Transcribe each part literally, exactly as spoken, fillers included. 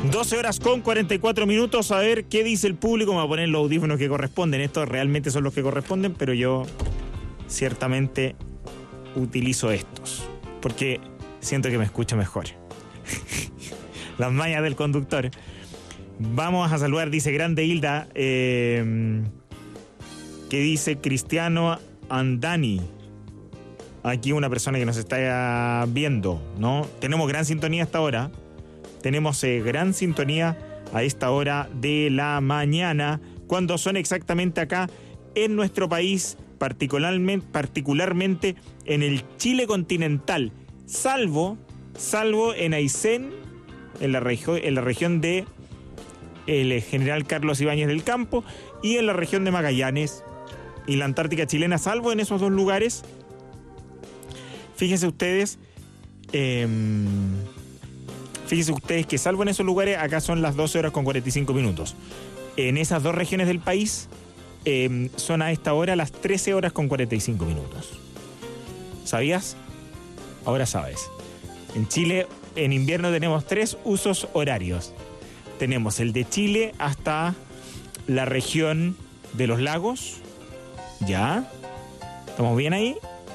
doce horas con cuarenta y cuatro minutos. A ver qué dice el público. Me voy a poner los audífonos que corresponden. Estos realmente son los que corresponden, pero yo ciertamente utilizo estos porque siento que me escucho mejor. Las mañas del conductor. Vamos a saludar, dice Grande Hilda, eh, que dice Cristiano Andani. Aquí una persona que nos está viendo, ¿no? Tenemos gran sintonía hasta ahora. Tenemos eh, gran sintonía a esta hora de la mañana, cuando son exactamente acá en nuestro país, particularmente, particularmente en el Chile continental, salvo, salvo en Aysén, en la, regio, en la región de el General Carlos Ibáñez del Campo, y en la región de Magallanes y la Antártica chilena, salvo en esos dos lugares. Fíjense ustedes, eh, fíjense ustedes que salvo en esos lugares, acá son las doce horas con cuarenta y cinco minutos. En esas dos regiones del país eh, son a esta hora las trece horas con cuarenta y cinco minutos. ¿Sabías? Ahora sabes. En Chile, en invierno tenemos tres usos horarios. Tenemos el de Chile hasta la región de los lagos. ¿Ya? ¿Estamos bien ahí?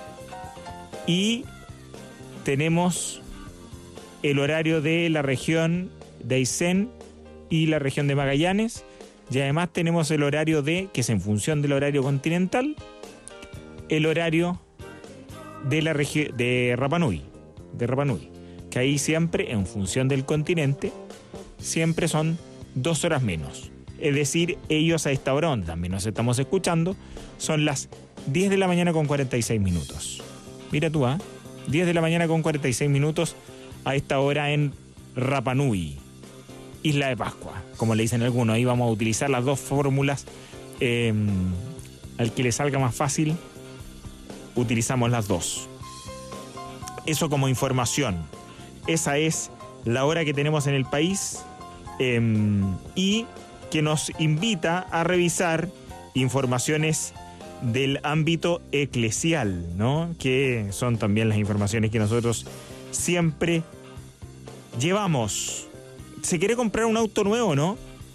Y tenemos el horario de la región de Aysén y la región de Magallanes. Y además tenemos el horario de, que es en función del horario continental, el horario de la región de Rapa Nui, de Rapa Nui, que ahí siempre, en función del continente, siempre son dos horas menos. Es decir, ellos a esta hora, donde también nos estamos escuchando, son las diez de la mañana con cuarenta y seis minutos. Mira tú, ¿ah? ¿eh? diez de la mañana con cuarenta y seis minutos a esta hora en Rapa Nui, Isla de Pascua, como le dicen algunos. Ahí vamos a utilizar las dos fórmulas. Eh, al que le salga más fácil, utilizamos las dos. Eso como información. Esa es la hora que tenemos en el país, eh, y que nos invita a revisar informaciones del ámbito eclesial, ¿no? Que son también las informaciones que nosotros siempre llevamos. ¿Se quiere comprar un auto nuevo, no?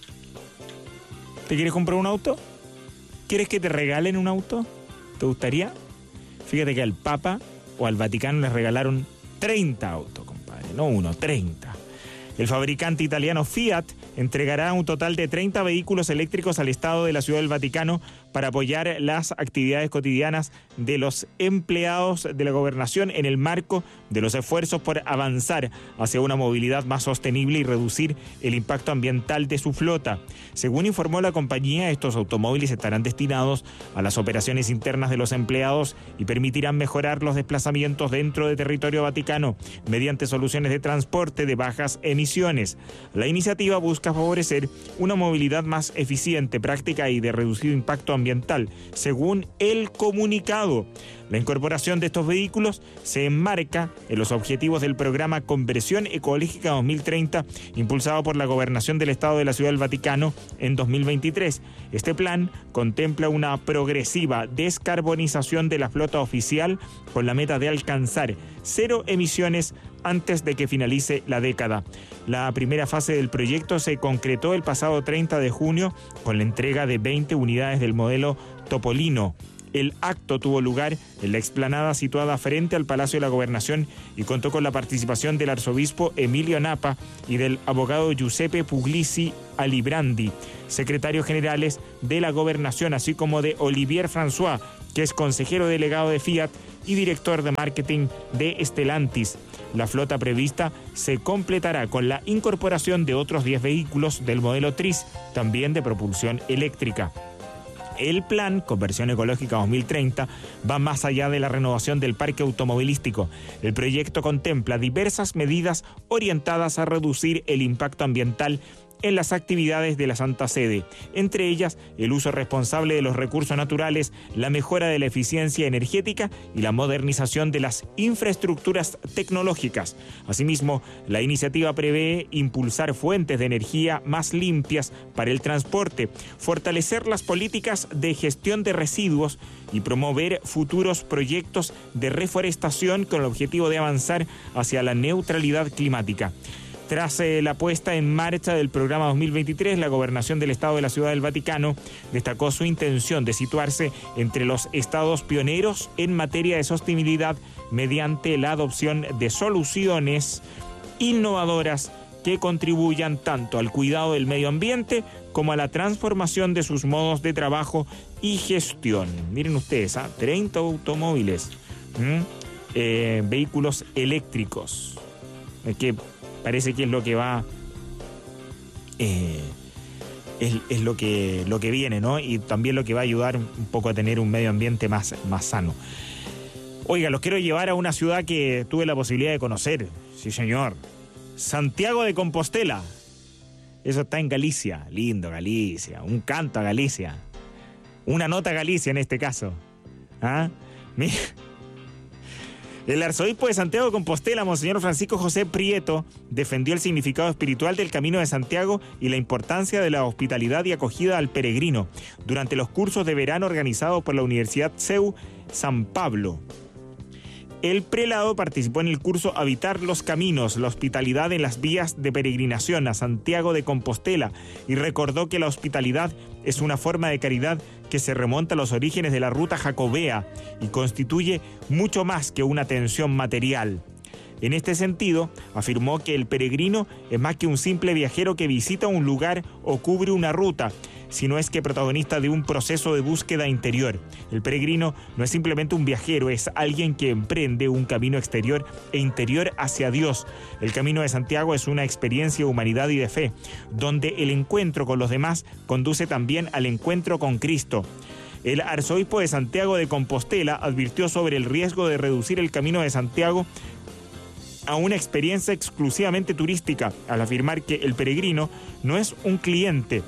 ¿Te quieres comprar un auto? ¿Quieres que te regalen un auto? ¿Te gustaría? Fíjate que al Papa o al Vaticano les regalaron treinta autos, compadre. No uno, treinta. El fabricante italiano Fiat entregará un total de treinta vehículos eléctricos al Estado de la Ciudad del Vaticano para apoyar las actividades cotidianas de los empleados de la gobernación en el marco de los esfuerzos por avanzar hacia una movilidad más sostenible y reducir el impacto ambiental de su flota. Según informó la compañía, estos automóviles estarán destinados a las operaciones internas de los empleados y permitirán mejorar los desplazamientos dentro de territorio vaticano mediante soluciones de transporte de bajas emisiones. La iniciativa busca favorecer una movilidad más eficiente, práctica y de reducido impacto ambiental, según el comunicado. La incorporación de estos vehículos se enmarca en los objetivos del programa Conversión Ecológica dos mil treinta, impulsado por la Gobernación del Estado de la Ciudad del Vaticano en dos mil veintitrés. Este plan contempla una progresiva descarbonización de la flota oficial con la meta de alcanzar cero emisiones antes de que finalice la década. La primera fase del proyecto se concretó el pasado treinta de junio con la entrega de veinte unidades del modelo Topolino. El acto tuvo lugar en la explanada situada frente al Palacio de la Gobernación y contó con la participación del arzobispo Emilio Napa y del abogado Giuseppe Puglisi Alibrandi, secretarios generales de la Gobernación, así como de Olivier François, que es consejero delegado de Fiat y director de marketing de Stellantis. La flota prevista se completará con la incorporación de otros diez vehículos del modelo Tris, también de propulsión eléctrica. El plan Conversión Ecológica dos mil treinta va más allá de la renovación del parque automovilístico. El proyecto contempla diversas medidas orientadas a reducir el impacto ambiental en las actividades de la Santa Sede, entre ellas el uso responsable de los recursos naturales, la mejora de la eficiencia energética y la modernización de las infraestructuras tecnológicas. Asimismo, la iniciativa prevé impulsar fuentes de energía más limpias para el transporte, fortalecer las políticas de gestión de residuos y promover futuros proyectos de reforestación con el objetivo de avanzar hacia la neutralidad climática. Tras eh, la puesta en marcha del programa dos mil veintitrés, la Gobernación del Estado de la Ciudad del Vaticano destacó su intención de situarse entre los estados pioneros en materia de sostenibilidad mediante la adopción de soluciones innovadoras que contribuyan tanto al cuidado del medio ambiente como a la transformación de sus modos de trabajo y gestión. Miren ustedes, ¿eh? treinta automóviles, ¿Mm? eh, vehículos eléctricos, eh, que parece que es lo que va, eh, es, es lo que, lo que viene, ¿no? Y también lo que va a ayudar un poco a tener un medio ambiente más, más sano. Oiga, los quiero llevar a una ciudad que tuve la posibilidad de conocer, sí señor, Santiago de Compostela. Eso está en Galicia, lindo Galicia, un canto a Galicia, una nota a Galicia en este caso. ¿Ah? Mira. El arzobispo de Santiago de Compostela, Monseñor Francisco José Prieto, defendió el significado espiritual del Camino de Santiago y la importancia de la hospitalidad y acogida al peregrino durante los cursos de verano organizados por la Universidad C E U San Pablo. El prelado participó en el curso Habitar los Caminos, la hospitalidad en las vías de peregrinación a Santiago de Compostela, y recordó que la hospitalidad es una forma de caridad que se remonta a los orígenes de la ruta jacobea y constituye mucho más que una atención material. En este sentido, afirmó que el peregrino es más que un simple viajero que visita un lugar o cubre una ruta, sino es que protagonista de un proceso de búsqueda interior. El peregrino no es simplemente un viajero, es alguien que emprende un camino exterior e interior hacia Dios. El Camino de Santiago es una experiencia de humanidad y de fe, donde el encuentro con los demás conduce también al encuentro con Cristo. El arzobispo de Santiago de Compostela advirtió sobre el riesgo de reducir el Camino de Santiago a una experiencia exclusivamente turística, al afirmar que el peregrino no es un cliente.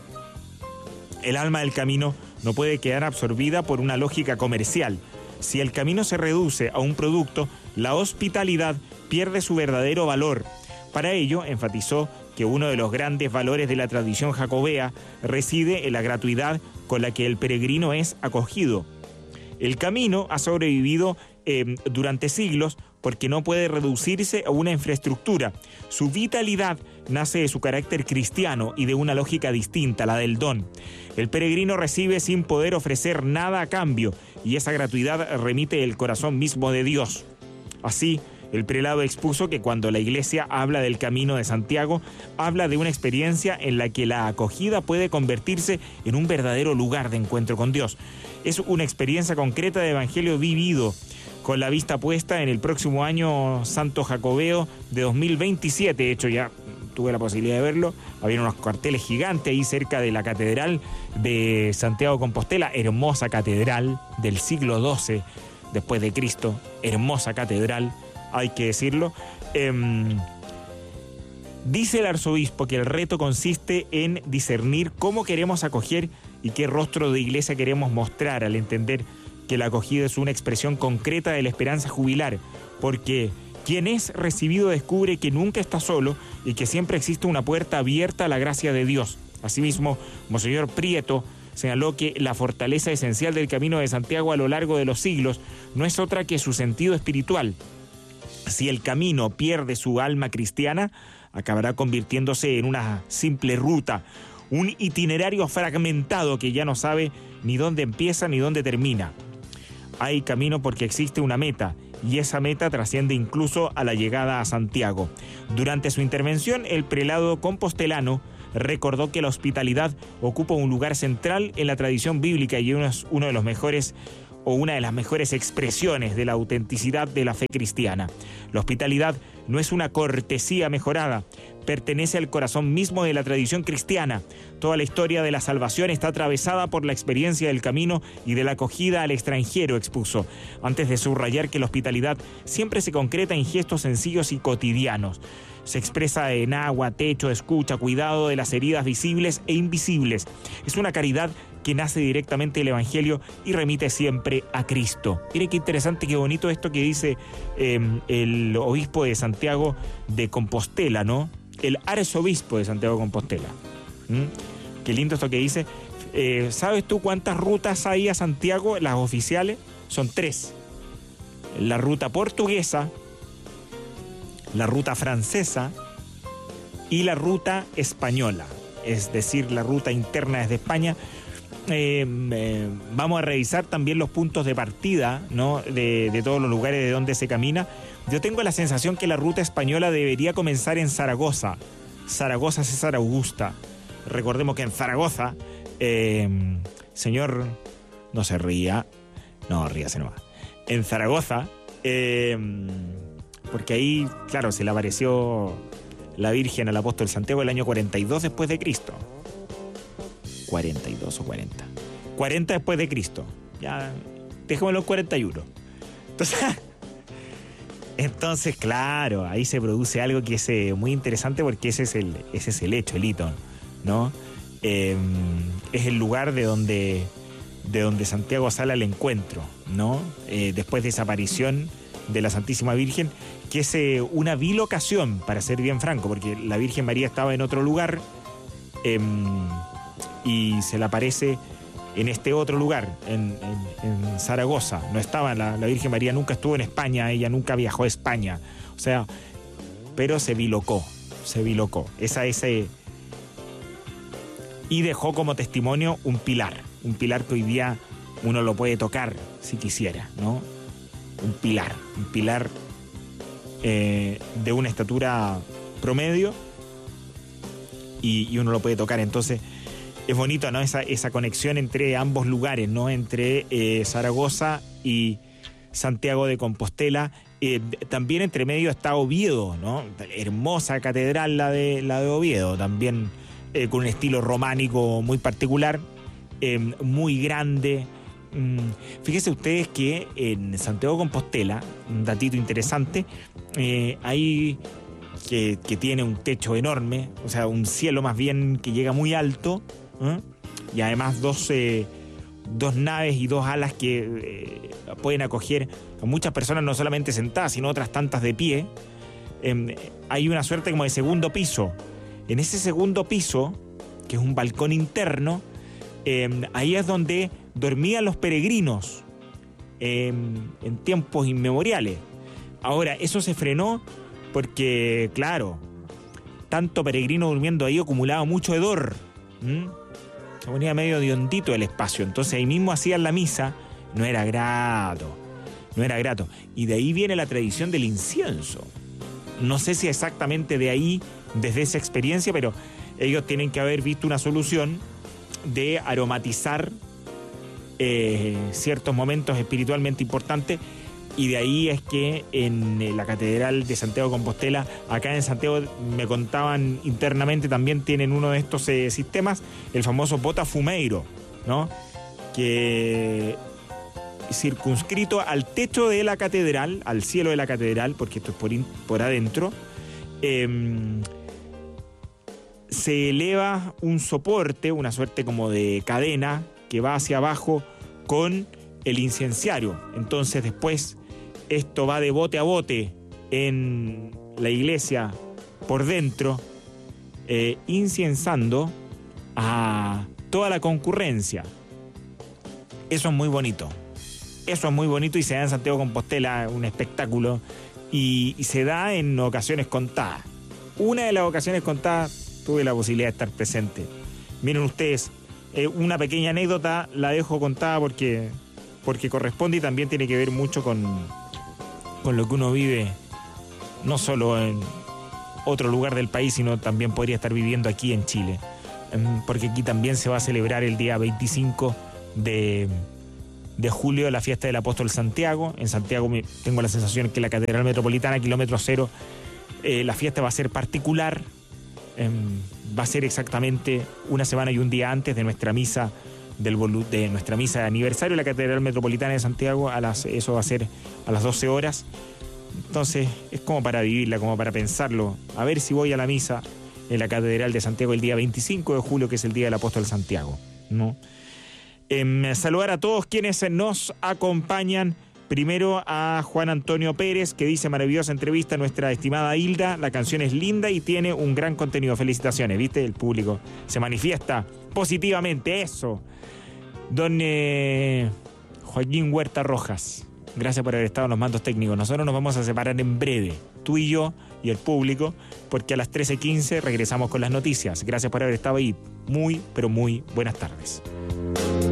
El alma del camino no puede quedar absorbida por una lógica comercial. Si el camino se reduce a un producto, la hospitalidad pierde su verdadero valor. Para ello, enfatizó que uno de los grandes valores de la tradición jacobea reside en la gratuidad con la que el peregrino es acogido. El camino ha sobrevivido eh, durante siglos porque no puede reducirse a una infraestructura. Su vitalidad nace de su carácter cristiano y de una lógica distinta, la del don. El peregrino recibe sin poder ofrecer nada a cambio, y esa gratuidad remite del corazón mismo de Dios. Así, el prelado expuso que cuando la Iglesia habla del Camino de Santiago, habla de una experiencia en la que la acogida puede convertirse en un verdadero lugar de encuentro con Dios. Es una experiencia concreta de evangelio vivido, con la vista puesta en el próximo año Santo Jacobeo de dos mil veintisiete. De hecho, ya tuve la posibilidad de verlo. Había unos carteles gigantes ahí cerca de la Catedral de Santiago de Compostela, hermosa catedral del siglo doce después de Cristo, hermosa catedral, hay que decirlo. Eh, dice el arzobispo que el reto consiste en discernir cómo queremos acoger y qué rostro de iglesia queremos mostrar, al entender que la acogida es una expresión concreta de la esperanza jubilar, porque quien es recibido descubre que nunca está solo y que siempre existe una puerta abierta a la gracia de Dios. Asimismo, Monseñor Prieto señaló que la fortaleza esencial del Camino de Santiago a lo largo de los siglos no es otra que su sentido espiritual. Si el camino pierde su alma cristiana, acabará convirtiéndose en una simple ruta, un itinerario fragmentado que ya no sabe ni dónde empieza ni dónde termina. Hay camino porque existe una meta, y esa meta trasciende incluso a la llegada a Santiago. Durante su intervención, el prelado compostelano recordó que la hospitalidad ocupa un lugar central en la tradición bíblica y es uno de los mejores o una de las mejores expresiones de la autenticidad de la fe cristiana. La hospitalidad no es una cortesía mejorada, pertenece al corazón mismo de la tradición cristiana. Toda la historia de la salvación está atravesada por la experiencia del camino y de la acogida al extranjero, expuso, antes de subrayar que la hospitalidad siempre se concreta en gestos sencillos y cotidianos. Se expresa en agua, techo, escucha, cuidado de las heridas visibles e invisibles. Es una caridad que nace directamente del Evangelio y remite siempre a Cristo. Mire qué interesante, qué bonito esto que dice eh, el obispo de Santiago de Compostela, ¿no? El arzobispo de Santiago de Compostela. ¿Mm? Qué lindo esto que dice. Eh, ¿Sabes tú cuántas rutas hay a Santiago? Las oficiales son tres. La ruta portuguesa, la ruta francesa y la ruta española, es decir, la ruta interna desde España. Eh, eh, vamos a revisar también los puntos de partida, ¿no? de, de todos los lugares de donde se camina. Yo tengo la sensación que la ruta española debería comenzar en Zaragoza. Zaragoza, César Augusta. Recordemos que en Zaragoza, eh, señor, no se ría, no, ríase nomás. En Zaragoza, eh, porque ahí, claro, se le apareció la Virgen al apóstol Santiago el año cuarenta y dos después de Cristo. cuarenta y dos o cuarenta. cuarenta después de Cristo. Ya, dejémoslo en cuarenta y uno. Entonces, entonces, claro, ahí se produce algo que es eh, muy interesante porque ese es el, ese es el hecho, el hito, ¿no? Eh, es el lugar de donde, de donde Santiago sale al encuentro, ¿no? Eh, después de esa aparición de la Santísima Virgen, que es eh, una bilocación, para ser bien franco, porque la Virgen María estaba en otro lugar, eh, y se le aparece en este otro lugar, en, en, en Zaragoza. No estaba, la, la Virgen María nunca estuvo en España, ella nunca viajó a España, o sea, pero se bilocó, se bilocó. Esa, ese, y dejó como testimonio un pilar, un pilar que hoy día uno lo puede tocar si quisiera, ¿no? Un pilar, un pilar eh, de una estatura promedio y, y uno lo puede tocar, entonces es bonito, ¿no? Esa, esa conexión entre ambos lugares, ¿no? Entre eh, Zaragoza y Santiago de Compostela. Eh, también entre medio está Oviedo, ¿no? Hermosa catedral la de, la de Oviedo, también eh, con un estilo románico muy particular, eh, muy grande. Mm, fíjense ustedes que en Santiago de Compostela, un datito interesante, eh, hay que, que tiene un techo enorme, o sea, un cielo más bien que llega muy alto, ¿eh? Y además dos, eh, dos naves y dos alas que eh, pueden acoger a muchas personas, no solamente sentadas, sino otras tantas de pie. Eh, hay una suerte como de segundo piso. En ese segundo piso, que es un balcón interno, eh, ahí es donde dormían los peregrinos eh, en tiempos inmemoriales. Ahora, eso se frenó porque, claro, tanto peregrino durmiendo ahí acumulaba mucho hedor. ¿Mm? Se ponía medio de hondito el espacio, entonces ahí mismo hacían la misa, no era grato, no era grato. Y de ahí viene la tradición del incienso. No sé si exactamente de ahí, desde esa experiencia, pero ellos tienen que haber visto una solución de aromatizar eh, ciertos momentos espiritualmente importantes. Y de ahí es que en la Catedral de Santiago de Compostela, acá en Santiago, me contaban internamente, también tienen uno de estos eh, sistemas, el famoso botafumeiro, ¿no? Que circunscrito al techo de la catedral, al cielo de la catedral, porque esto es por, in, por adentro, eh, se eleva un soporte, una suerte como de cadena, que va hacia abajo con el incenciario. Entonces después esto va de bote a bote en la iglesia por dentro, eh, incienzando a toda la concurrencia. Eso es muy bonito. Eso es muy bonito y se da en Santiago de Compostela, un espectáculo, y, y se da en ocasiones contadas. Una de las ocasiones contadas tuve la posibilidad de estar presente. Miren ustedes, eh, una pequeña anécdota la dejo contada porque, porque corresponde y también tiene que ver mucho con, con lo que uno vive, no solo en otro lugar del país, sino también podría estar viviendo aquí en Chile. Porque aquí también se va a celebrar el día veinticinco de, de julio la fiesta del Apóstol Santiago. En Santiago tengo la sensación que la Catedral Metropolitana, kilómetro cero, eh, la fiesta va a ser particular. Eh, va a ser exactamente una semana y un día antes de nuestra misa del de nuestra misa de aniversario de la Catedral Metropolitana de Santiago. A las, eso va a ser a las doce horas. Entonces es como para vivirla, como para pensarlo. A ver si voy a la misa en la Catedral de Santiago el día veinticinco de julio, que es el día del Apóstol Santiago, ¿no? Eh, saludar a todos quienes nos acompañan. Primero a Juan Antonio Pérez, que dice: maravillosa entrevista a nuestra estimada Hilda, la canción es linda y tiene un gran contenido. Felicitaciones, ¿viste? El público se manifiesta positivamente, eso. Don eh, Joaquín Huerta Rojas, Gracias por haber estado en los mandos técnicos. Nosotros nos vamos a separar en breve, tú y yo y el público, porque a las trece quince regresamos con las noticias. Gracias por haber estado ahí. Muy, pero muy buenas tardes.